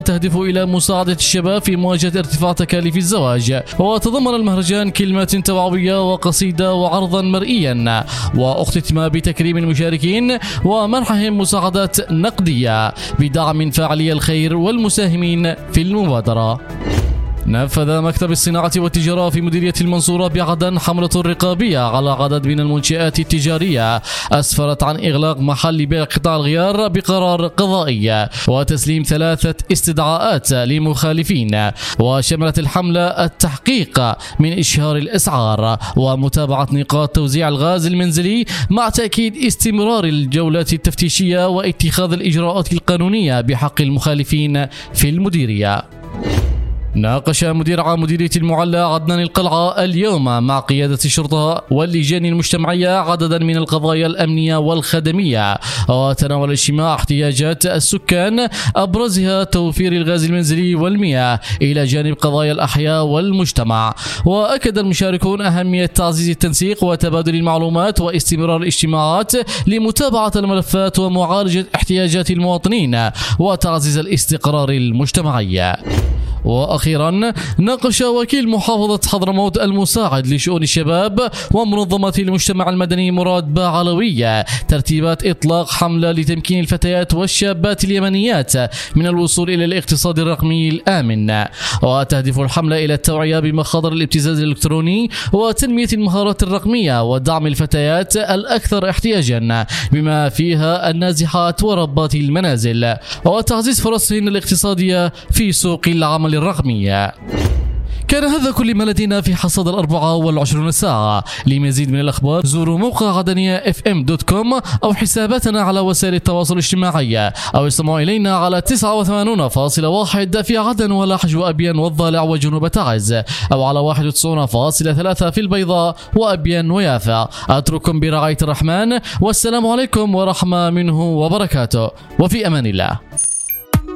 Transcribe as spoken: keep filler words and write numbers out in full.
تهدف إلى مساعدة الشباب في مواجهة ارتفاع تكاليف الزواج. وتضمن المهرجان كلمات توعوية وقصيدة وعرضا مرئيا، واختتم بتكريم المشاركين ومنحهم مساعدات نقدية بدعم فاعلي الخير والمساهمين في المبادرة. نفذ مكتب الصناعة والتجارة في مديرية المنصورة بعدن حملة رقابية على عدد من المنشآت التجارية أسفرت عن إغلاق محل بيع قطع الغيار بقرار قضائي وتسليم ثلاثة استدعاءات لمخالفين. وشملت الحملة التحقيق من إشهار الأسعار ومتابعة نقاط توزيع الغاز المنزلي مع تأكيد استمرار الجولات التفتيشية واتخاذ الإجراءات القانونية بحق المخالفين في المديرية. ناقش مدير عام مديرية المعلى عدنان القلعة اليوم مع قيادة الشرطة واللجان المجتمعية عددا من القضايا الأمنية والخدمية، وتناول الاجتماع احتياجات السكان أبرزها توفير الغاز المنزلي والمياه إلى جانب قضايا الأحياء والمجتمع. وأكد المشاركون أهمية تعزيز التنسيق وتبادل المعلومات واستمرار الاجتماعات لمتابعة الملفات ومعالجة احتياجات المواطنين وتعزيز الاستقرار المجتمعي. وأخيرا ناقش وكيل محافظة حضرموت المساعد لشؤون الشباب ومنظمات المجتمع المدني مراد باعلوية ترتيبات إطلاق حملة لتمكين الفتيات والشابات اليمنيات من الوصول إلى الاقتصاد الرقمي الآمن. وتهدف الحملة إلى التوعية بمخاطر الابتزاز الإلكتروني وتنمية المهارات الرقمية ودعم الفتيات الأكثر احتياجا بما فيها النازحات وربات المنازل وتعزيز فرصهن الاقتصادية في سوق العمل الرقمية. كان هذا كل ما لدينا في حصاد الأربعة والعشرون ساعة. لمزيد من الأخبار زوروا موقع عدنية اف ام دوت كوم أو حساباتنا على وسائل التواصل الاجتماعي أو استمعوا إلينا على تسعة وثمانين فاصلة واحد في عدن ولحج وأبين والضالع وجنوب تعز، أو على واحد وتسعين فاصلة ثلاثة في البيضاء وأبين ويافا. أترككم برعاية الرحمن والسلام عليكم ورحمة منه وبركاته، وفي أمان الله.